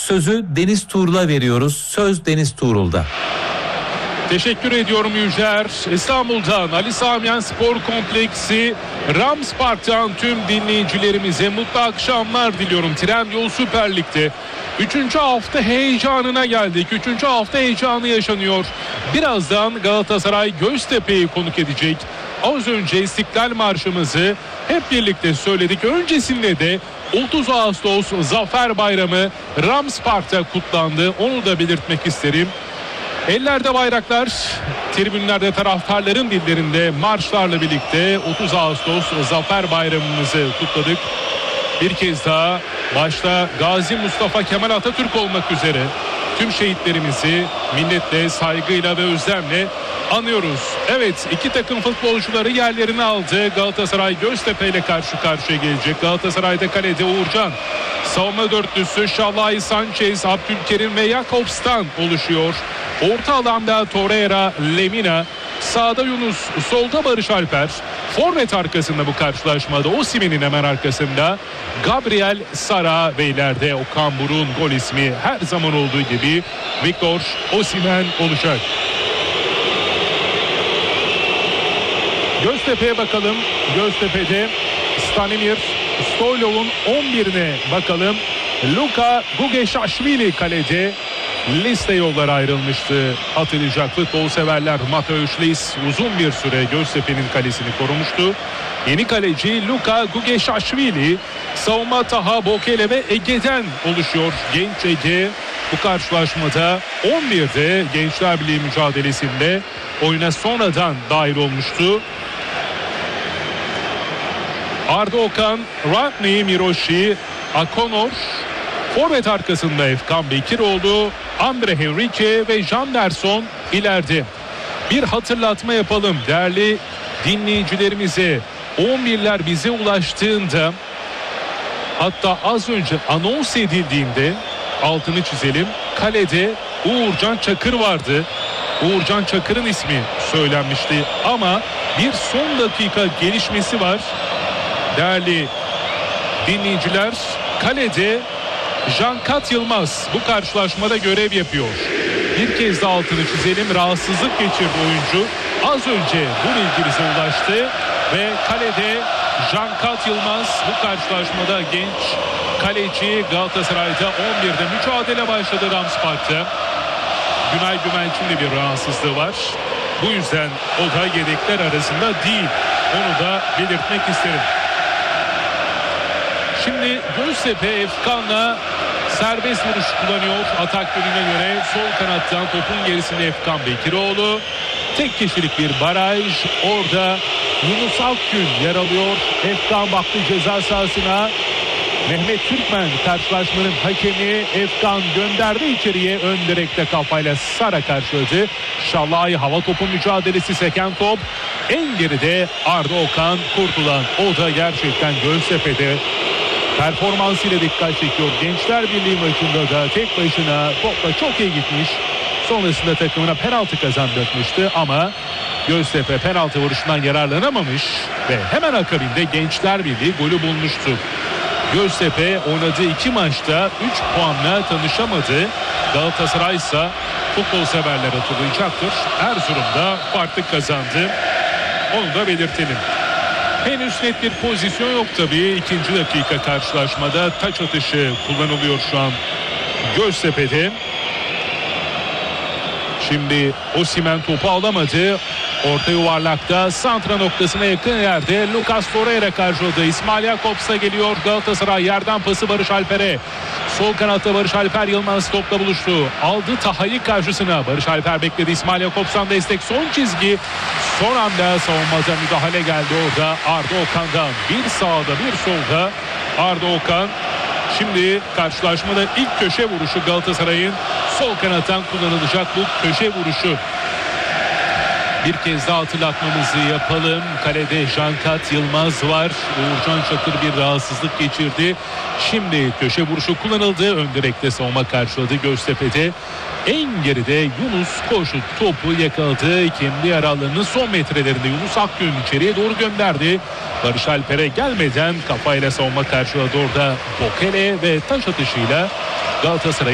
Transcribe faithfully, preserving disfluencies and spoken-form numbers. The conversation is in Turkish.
sözü Deniz Tuğrul'a veriyoruz. Söz Deniz Tuğrul'da. Teşekkür ediyorum Yücer. İstanbul'dan Ali Sami Spor Kompleksi Rams Park'tan tüm dinleyicilerimize mutlu akşamlar diliyorum. Trendyol Süper Lig'de üçüncü hafta heyecanına geldik. üçüncü hafta heyecanı yaşanıyor. Birazdan Galatasaray Göztepe'yi konuk edecek. Az önce İstiklal Marşımızı hep birlikte söyledik. Öncesinde de otuz Ağustos Zafer Bayramı Rams Park'ta kutlandı. Onu da belirtmek isterim. Ellerde bayraklar, tribünlerde taraftarların dillerinde marşlarla birlikte otuz Ağustos Zafer Bayramımızı kutladık. Bir kez daha başta Gazi Mustafa Kemal Atatürk olmak üzere tüm şehitlerimizi minnetle, saygıyla ve özlemle anıyoruz. Evet, iki takım futbolcuları yerlerini aldı. Galatasaray Göztepe ile karşı karşıya gelecek. Galatasaray'da kalede Uğurcan. Savunma dörtlüsü Şalay, Sanchez, Abdülkerim ve Jakobs'tan oluşuyor. Orta alanda Torreira, Lemina, sağda Yunus, solda Barış Alper. Forvet arkasında bu karşılaşmada Osimhen'in hemen arkasında Gabriel Sara ve ileride Okan Buruk'un gol ismi her zaman olduğu gibi Victor Osimhen olacak. Göztepe'ye bakalım. Göztepe'de Stanimir Stoylov'un on birine bakalım. Luka Gugeşaşvili kalede. Liste yollara ayrılmıştı. Atılacak futbol severler. Mateusz Lis uzun bir süre Göztepe'nin kalesini korumuştu. Yeni kaleci Luka Gugeşaşvili. Savunma Taha Bokele ve Ege'den oluşuyor. Genç Ege bu karşılaşmada on birde Gençler Birliği mücadelesinde oyuna sonradan dahil olmuştu. Arda Okan, Rodney Miroshi, Akonor, forvet arkasında Efkan Bekiroğlu, Andre Henrique ve Janderson ileride. Bir hatırlatma yapalım değerli dinleyicilerimize. on birler bize ulaştığında, hatta az önce anons edildiğinde altını çizelim. Kalede Uğurcan Çakır vardı. Uğurcan Çakır'ın ismi söylenmişti ama bir son dakika gelişmesi var. Değerli dinleyiciler, kalede Cankat Yılmaz bu karşılaşmada görev yapıyor. Bir kez de altını çizelim. Rahatsızlık geçirdi oyuncu. Az önce bu bilgi bize ulaştı ve kalede Cankat Yılmaz bu karşılaşmada genç kaleci Galatasaray'da on birde mücadele başladı Rams Park'ta. Günay Gümelç'in de bir rahatsızlığı var. Bu yüzden o da yedekler arasında değil. Onu da belirtmek isterim. Şimdi Göztepe Efkan'la serbest vuruş kullanıyor. Atak yönüne göre sol kanattan topun gerisinde Efkan Bekiroğlu. Tek kişilik bir baraj. Orada Yunus Akgün yer alıyor. Efkan baktı ceza sahasına. Mehmet Türkmen karşılaşmanın hakemi. Efkan gönderdi içeriye. Ön direkte kafayla Sara karşıladı. Şalay hava topu mücadelesi, seken top. En geride Arda Okan kurtulan. O da gerçekten Göztepe'de performansıyla dikkat çekiyor. Gençler Birliği maçında da tek başına topla çok iyi gitmiş. Sonrasında takımına penaltı kazandırmıştı ama Göztepe penaltı vuruşundan yararlanamamış ve hemen akabinde Gençler Birliği golü bulmuştu. Göztepe oynadığı iki maçta üç puanla tanışamadı. Galatasaray ise futbol severler hatırlayacaktır. Erzurum'da farklı kazandı. Onu da belirtelim. Henüz net bir pozisyon yok tabii. İkinci dakika karşılaşmada taç atışı kullanılıyor şu an Göztepe'de. Şimdi Osimhen topu alamadı. Orta yuvarlakta santra noktasına yakın yerde Lucas Torreira karşıladı. İsmail Jakobs'a geliyor. Galatasaray yerden pası Barış Alper'e. Sol kanatta Barış Alper Yılmaz topla buluştu. Aldı Taha'yı karşısına. Barış Alper bekledi. İsmail Jakobs'tan destek. Son çizgi. Son anda savunmada müdahale geldi orada. Arda Okan'dan bir sağda bir solda Arda Okan. Şimdi karşılaşmada ilk köşe vuruşu Galatasaray'ın sol kanattan kullanılacak bu köşe vuruşu. Bir kez daha hatırlatmamızı yapalım. Kalede Cankat Yılmaz var. Uğurcan Çakır bir rahatsızlık geçirdi. Şimdi köşe vuruşu kullanıldı. Ön direkte savunma karşıladı Göztepe'de. En geride Yunus koşu topu yakaladı. Kendi yer alanının son metrelerinde Yunus Akgün içeriye doğru gönderdi. Barış Alper'e gelmeden kafayla savunma karşıladı orada Bokele ve taş atışıyla Galatasaray